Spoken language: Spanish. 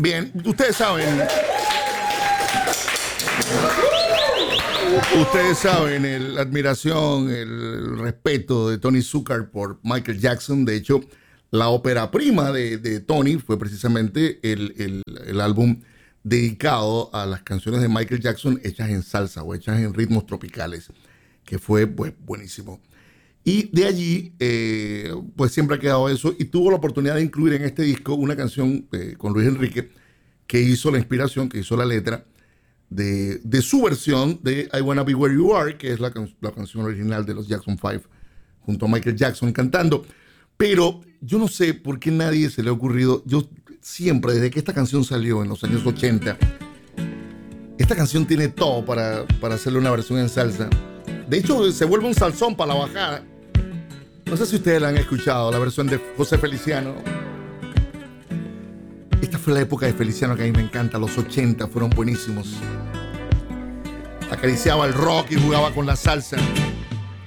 Bien, ustedes saben la admiración, el respeto de Tony Zucker por Michael Jackson. De hecho, la ópera prima de Tony fue precisamente el álbum dedicado a las canciones de Michael Jackson hechas en salsa o hechas en ritmos tropicales, que fue pues buenísimo. Y de allí, pues siempre ha quedado eso, y tuvo la oportunidad de incluir en este disco una canción con Luis Enrique, que hizo la inspiración, que hizo la letra de su versión de I Wanna Be Where You Are, que es la canción original de los Jackson 5, junto a Michael Jackson cantando. Pero yo no sé por qué nadie se le ha ocurrido. Yo siempre, desde que esta canción salió en los años 80, esta canción tiene todo para hacerle una versión en salsa. De hecho, se vuelve un salsón para la bajada. No sé si ustedes la han escuchado, la versión de José Feliciano. Esta fue la época de Feliciano que a mí me encanta. Los 80 fueron buenísimos. Acariciaba el rock y jugaba con la salsa.